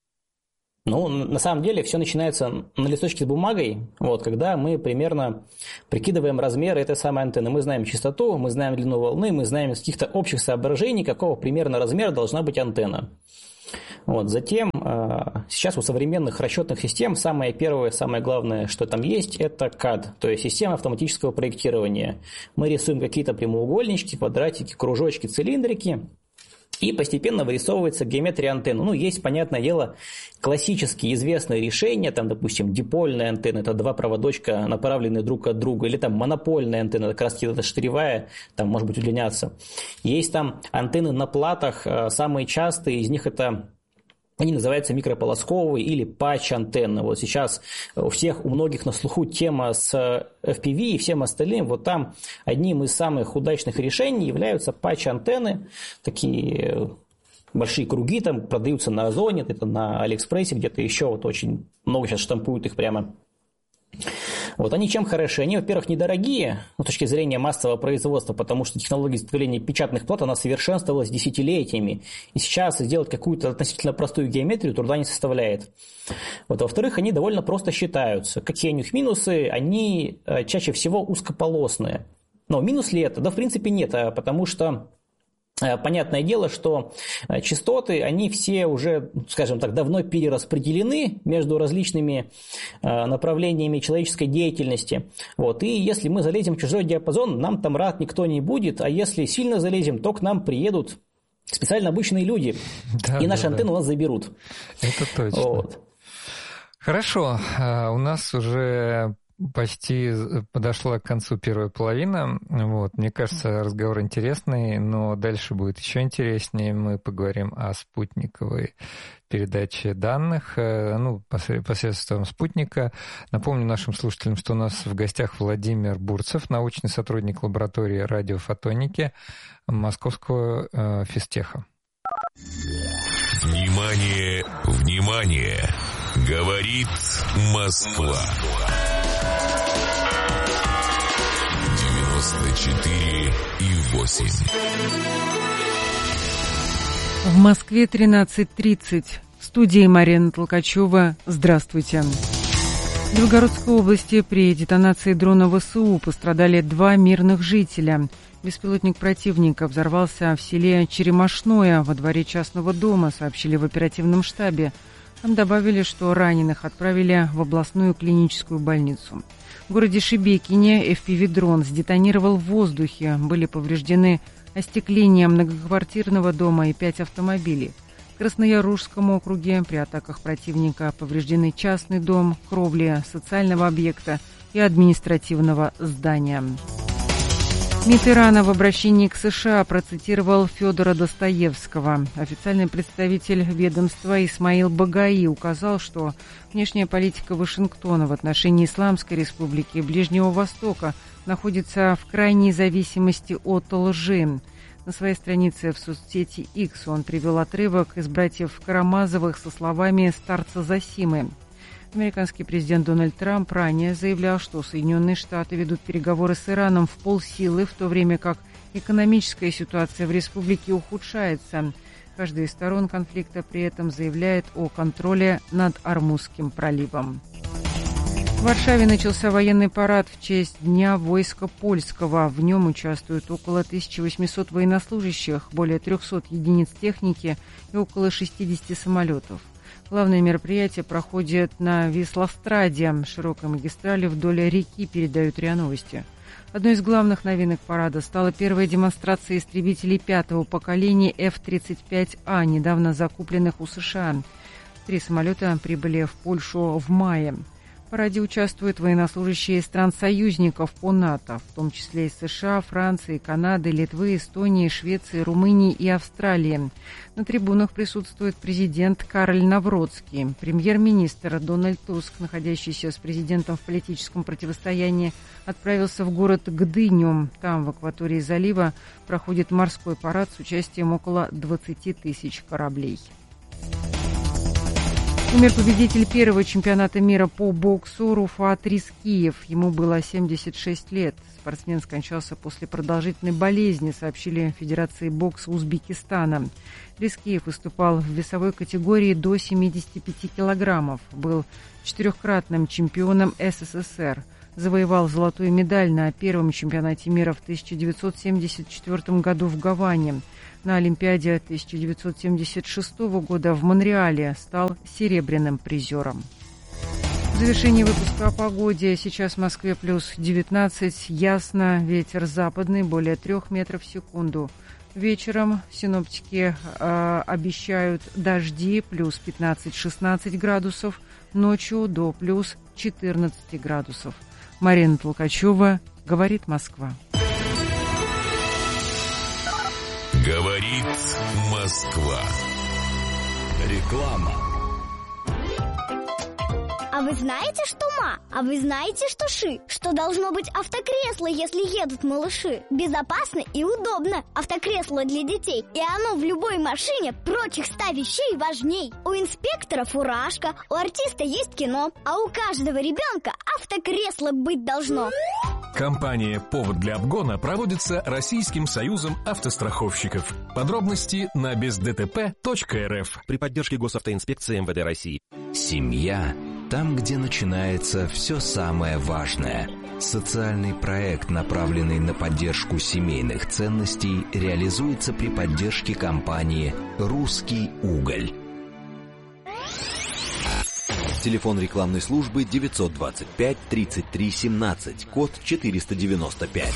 На самом деле все начинается на листочке с бумагой, когда мы примерно прикидываем размеры этой самой антенны. Мы знаем частоту, мы знаем длину волны, мы знаем из каких-то общих соображений, какого примерно размера должна быть антенна. Затем, сейчас у современных расчетных систем самое первое, самое главное, что там есть, это CAD, то есть система автоматического проектирования. Мы рисуем какие-то прямоугольнички, квадратики, кружочки, цилиндрики, и постепенно вырисовывается геометрия антенны. Есть, понятное дело, классические известные решения, допустим, дипольная антенна, это два проводочка, направленные друг от друга, или монопольная антенна, это как раз это штыревая, может быть, удлиняться. Есть антенны на платах, самые частые из них они называются микрополосковые или патч-антенны. Сейчас у многих на слуху тема с FPV и всем остальным. Там одним из самых удачных решений являются патч-антенны. Такие большие круги продаются на Озоне, это на Алиэкспрессе, где-то еще очень много сейчас штампуют их прямо. Они чем хороши? Они, во-первых, недорогие с точки зрения массового производства, потому что технология изготовления печатных плат, она совершенствовалась десятилетиями. И сейчас сделать какую-то относительно простую геометрию труда не составляет. Во-вторых, они довольно просто считаются. Какие у них минусы? Они чаще всего узкополосные. Но минус ли это? Да, в принципе, нет, потому что понятное дело, что частоты, они все уже, скажем так, давно перераспределены между различными направлениями человеческой деятельности. И если мы залезем в чужой диапазон, нам там рад никто не будет, а если сильно залезем, то к нам приедут специально обученные люди, и наши антенны у нас заберут. Это точно. Хорошо, у нас уже почти подошла к концу первая половина. Мне кажется, разговор интересный, но дальше будет еще интереснее. Мы поговорим о спутниковой передаче данных, посредством спутника. Напомню нашим слушателям, что у нас в гостях Владимир Бурцев, научный сотрудник лаборатории радиофотоники Московского физтеха. Внимание, внимание! Говорит Москва. 94,8. В Москве 13:30. В студии Марина Толкачева. Здравствуйте. В Белгородской области при детонации дрона ВСУ пострадали 2 мирных жителя. Беспилотник противника взорвался в селе Черемошное во дворе частного дома, сообщили в оперативном штабе. Там добавили, что раненых отправили в областную клиническую больницу. В городе Шебекине FPV-дрон сдетонировал в воздухе. Были повреждены остекление многоквартирного дома и 5 автомобилей. В Красноярушском округе при атаках противника повреждены частный дом, кровли социального объекта и административного здания. МИД Ирана в обращении к США процитировал Федора Достоевского. Официальный представитель ведомства Исмаил Багаи указал, что внешняя политика Вашингтона в отношении Исламской Республики и Ближнего Востока находится в крайней зависимости от лжи. На своей странице в соцсети X он привел отрывок из братьев Карамазовых со словами старца Зосимы. Американский президент Дональд Трамп ранее заявлял, что Соединенные Штаты ведут переговоры с Ираном в полсилы, в то время как экономическая ситуация в республике ухудшается. Каждая из сторон конфликта при этом заявляет о контроле над Ормузским проливом. В Варшаве начался военный парад в честь Дня войска польского. В нем участвуют около 1800 военнослужащих, более 300 единиц техники и около 60 самолетов. Главное мероприятие проходит на Виславстраде, широкой магистрали вдоль реки, передают РИА Новости. Одной из главных новинок парада стала первая демонстрация истребителей 5-го поколения F-35А, недавно закупленных у США. 3 самолета прибыли в Польшу в мае. В параде участвуют военнослужащие стран-союзников по НАТО, в том числе из США, Франции, Канады, Литвы, Эстонии, Швеции, Румынии и Австралии. На трибунах присутствует президент Кароль Навроцкий, премьер-министр Дональд Туск, находящийся с президентом в политическом противостоянии, отправился в город Гдыню. Там, в акватории залива, проходит морской парад с участием около 20 тысяч кораблей. Умер победитель первого чемпионата мира по боксу Руфат Рискиев. Ему было 76 лет. Спортсмен скончался после продолжительной болезни, сообщили Федерации бокса Узбекистана. Рискиев выступал в весовой категории до 75 килограммов. Был четырехкратным чемпионом СССР. Завоевал золотую медаль на первом чемпионате мира в 1974 году в Гаване. На Олимпиаде 1976 года в Монреале стал серебряным призером. В завершении выпуска о погоде. Сейчас в Москве плюс 19, ясно, ветер западный, более 3 метров в секунду. Вечером синоптики обещают дожди, плюс 15-16 градусов, ночью до плюс 14 градусов. Марина Толкачева, «Говорит Москва». Говорит Москва. Реклама. А вы знаете, что ма? А вы знаете, что ши? Что должно быть автокресло, если едут малыши? Безопасно и удобно. Автокресло для детей. И оно в любой машине прочих 100 вещей важней. У инспектора фуражка, у артиста есть кино, а у каждого ребенка автокресло быть должно. Компания «Повод для обгона» проводится Российским союзом автостраховщиков. Подробности на бездтп.рф. При поддержке Госавтоинспекции МВД России. Семья – там, где начинается все самое важное. Социальный проект, направленный на поддержку семейных ценностей, реализуется при поддержке компании «Русский уголь». Телефон рекламной службы 925 33 17, код 495.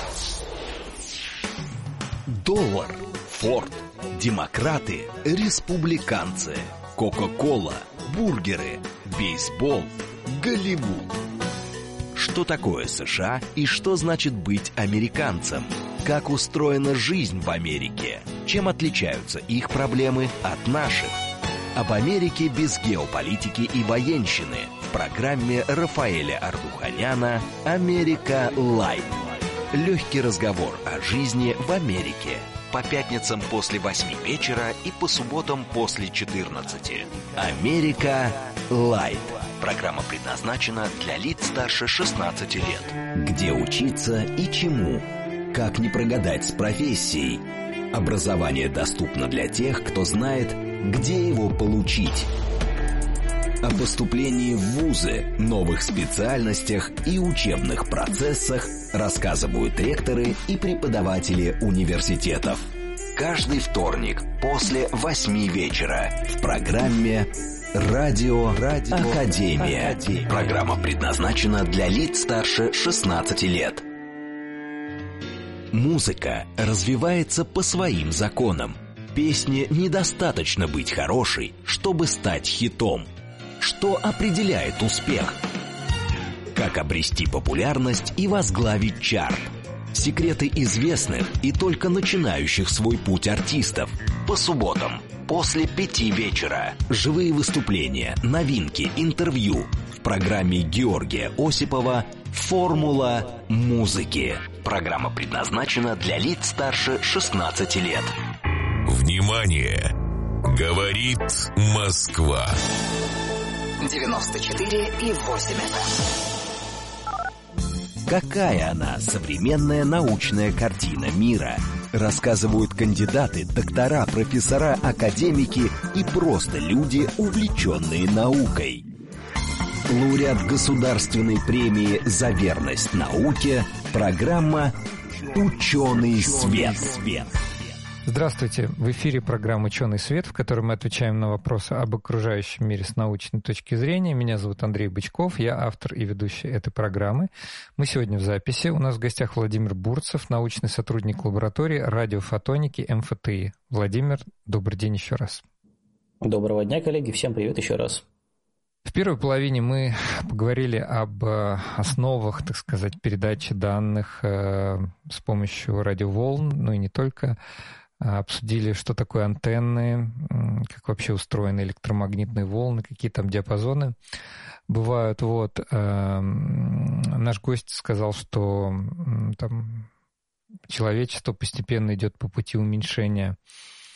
Доллар, Форд, демократы, республиканцы, Кока-кола, бургеры, бейсбол, Голливуд. Что такое США и что значит быть американцем? Как устроена жизнь в Америке? Чем отличаются их проблемы от наших? Об Америке без геополитики и военщины в программе Рафаэля Ардуханяна «Америка Лайт». Легкий разговор о жизни в Америке. По пятницам после 8 вечера и по субботам после 14. «Америка Лайт». Программа предназначена для лиц старше 16 лет. Где учиться и чему? Как не прогадать с профессией? Образование доступно для тех, кто знает, где его получить. О поступлении в вузы, новых специальностях и учебных процессах рассказывают ректоры и преподаватели университетов. Каждый вторник после 8 вечера в программе «Радио Академия». Программа предназначена для лиц старше 16 лет. Музыка развивается по своим законам. Песне недостаточно быть хорошей, чтобы стать хитом. Что определяет успех? Как обрести популярность и возглавить чарт? Секреты известных и только начинающих свой путь артистов. По субботам после 5 вечера. Живые выступления, новинки, интервью. В программе Георгия Осипова «Формула музыки». Программа предназначена для лиц старше 16 лет. Внимание! Говорит Москва. 94,8 Какая она, современная научная картина мира? Рассказывают кандидаты, доктора, профессора, академики и просто люди, увлеченные наукой. Лауреат Государственной премии «За верность науке» программа «Ученый свет». Здравствуйте! В эфире программа «Ученый свет», в которой мы отвечаем на вопросы об окружающем мире с научной точки зрения. Меня зовут Андрей Бычков, я автор и ведущий этой программы. Мы сегодня в записи. У нас в гостях Владимир Бурцев, научный сотрудник лаборатории радиофотоники МФТИ. Владимир, добрый день еще раз. Доброго дня, коллеги. Всем привет еще раз. В первой половине мы поговорили об основах, так сказать, передачи данных с помощью радиоволн, ну и не только. Обсудили, что такое антенны, как вообще устроены электромагнитные волны, какие там диапазоны бывают. Вот. Наш гость сказал, что там человечество постепенно идет по пути уменьшения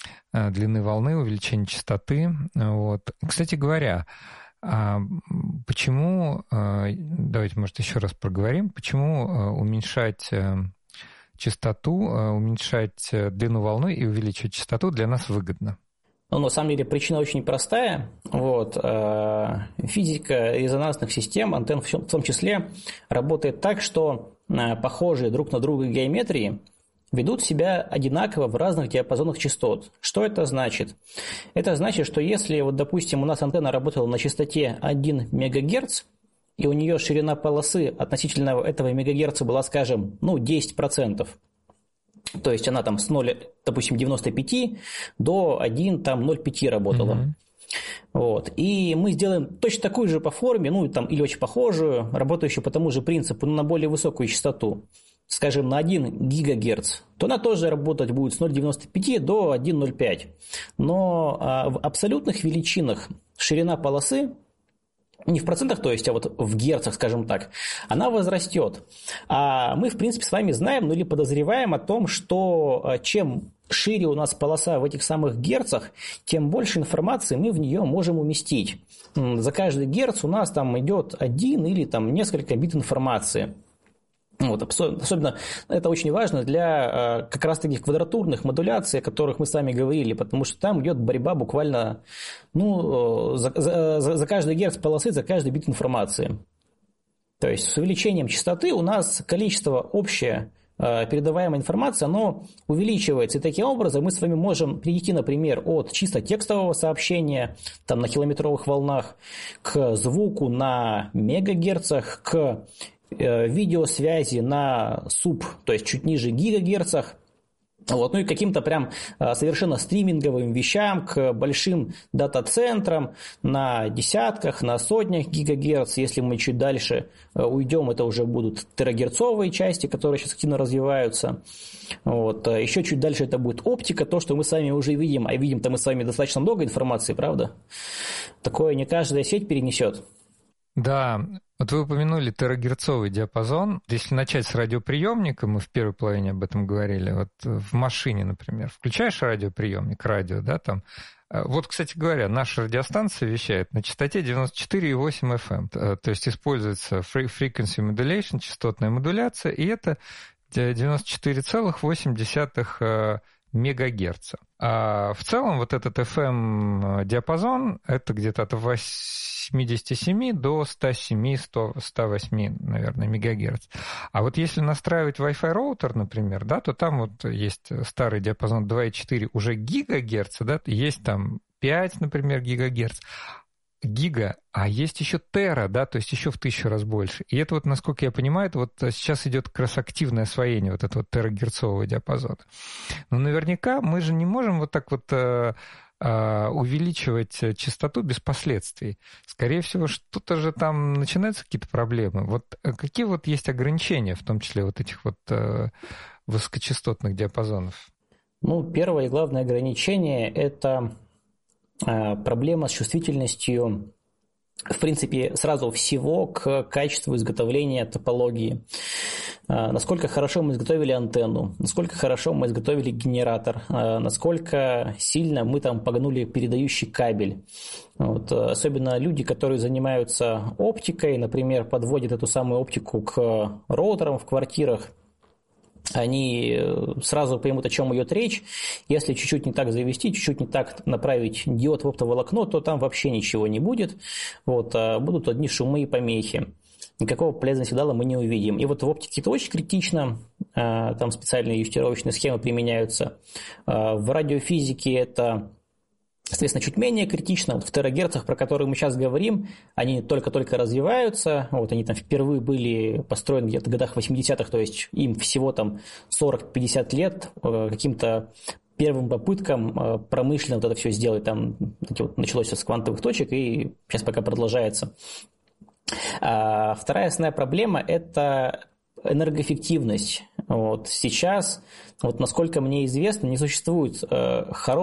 длины волны, увеличение частоты. Вот. Кстати говоря, почему, давайте, может, еще раз проговорим, почему уменьшать частоту, уменьшать длину волны и увеличивать частоту для нас выгодно? Ну, на самом деле, причина очень простая. Вот. Физика резонансных систем, антенн в том числе, работает так, что похожие друг на друга геометрии ведут себя одинаково в разных диапазонах частот. Что это значит? Это значит, что если, вот, допустим, у нас антенна работала на частоте 1 МГц, и у нее ширина полосы относительно этого мегагерца была, скажем, 10%, то есть она там с 0, допустим, 95 до 1,05 работала. Вот. И мы сделаем точно такую же по форме, или очень похожую, работающую по тому же принципу, но на более высокую частоту, скажем, на 1 ГГц, то она тоже работать будет с 0,95 до 1,05. Но в абсолютных величинах ширина полосы, не в процентах, то есть, а вот в герцах, скажем так, она возрастет. А мы, в принципе, с вами знаем, или подозреваем о том, что чем шире у нас полоса в этих самых герцах, тем больше информации мы в нее можем уместить. За каждый герц у нас там идет 1 или там несколько бит информации. Вот, особенно это очень важно для как раз таких квадратурных модуляций, о которых мы с вами говорили, потому что там идет борьба буквально за каждый герц полосы, за каждый бит информации. То есть с увеличением частоты у нас количество общее передаваемой информации, оно увеличивается. И таким образом мы с вами можем перейти, например, от чисто текстового сообщения там, на километровых волнах к звуку на мегагерцах, к видеосвязи на суб, то есть чуть ниже гигагерцах, вот, и к каким-то прям совершенно стриминговым вещам, к большим дата-центрам на десятках, на сотнях гигагерц. Если мы чуть дальше уйдем, это уже будут терагерцовые части, которые сейчас активно развиваются. Вот. Еще чуть дальше это будет оптика, то, что мы с вами уже видим, а видим-то мы с вами достаточно много информации, правда? Такое не каждая сеть перенесет. Да, вот вы упомянули терагерцовый диапазон. Если начать с радиоприемника, мы в первой половине об этом говорили, вот в машине, например, включаешь радиоприемник, радио, да, там. Вот, кстати говоря, наша радиостанция вещает на частоте 94,8 FM, то есть используется frequency modulation, частотная модуляция, и это 94,8 мегагерца. А в целом вот этот FM-диапазон это где-то от 87 до 107-108, наверное, мегагерц. А вот если настраивать Wi-Fi роутер, например, да, то там вот есть старый диапазон 2,4 уже гигагерца, да, есть там 5, например, гигагерц. Гига, а есть еще тера, да, то есть еще в 1000 раз больше. И это вот, насколько я понимаю, это вот сейчас идет как раз активное освоение вот этого терагерцового диапазона. Но наверняка мы же не можем вот так вот увеличивать частоту без последствий. Скорее всего, что-то же там начинаются какие-то проблемы. Вот какие вот есть ограничения, в том числе вот этих вот высокочастотных диапазонов? Первое и главное ограничение – это проблема с чувствительностью, в принципе, сразу всего к качеству изготовления топологии. Насколько хорошо мы изготовили антенну, насколько хорошо мы изготовили генератор, насколько сильно мы там погнули передающий кабель. Вот. Особенно люди, которые занимаются оптикой, например, подводят эту самую оптику к роутерам в квартирах, они сразу поймут, о чем идет речь. Если чуть-чуть не так завести, чуть-чуть не так направить диод в оптоволокно, то там вообще ничего не будет. Вот, будут одни шумы и помехи. Никакого полезного сигнала мы не увидим. И вот в оптике это очень критично. Там специальные юстировочные схемы применяются. В радиофизике это, соответственно, чуть менее критично. Вот в терагерцах, про которые мы сейчас говорим, они только-только развиваются. Вот они там впервые были построены где-то в годах 80-х, то есть им всего там 40-50 лет каким-то первым попыткам промышленно вот это все сделать. Там началось с квантовых точек и сейчас пока продолжается. Вторая основная проблема – это энергоэффективность. Вот сейчас, вот насколько мне известно, не существует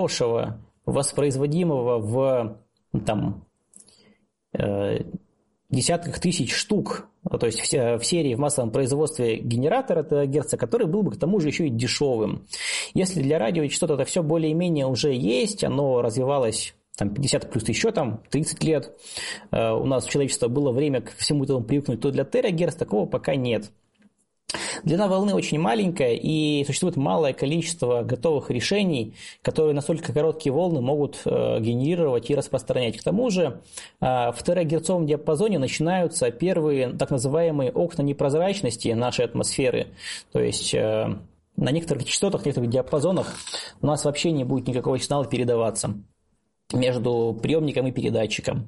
воспроизводимого в десятках тысяч штук, то есть в серии в массовом производстве генератора ТГц, который был бы к тому же еще и дешевым. Если для радиочастот это все более-менее уже есть, оно развивалось 50 плюс еще 30 лет, у нас у человечества было время к всему этому привыкнуть, то для терагерц такого пока нет. Длина волны очень маленькая, и существует малое количество готовых решений, которые настолько короткие волны могут генерировать и распространять. К тому же в терагерцовом диапазоне начинаются первые так называемые окна непрозрачности нашей атмосферы. То есть на некоторых частотах, в некоторых диапазонах у нас вообще не будет никакого сигнала передаваться между приемником и передатчиком.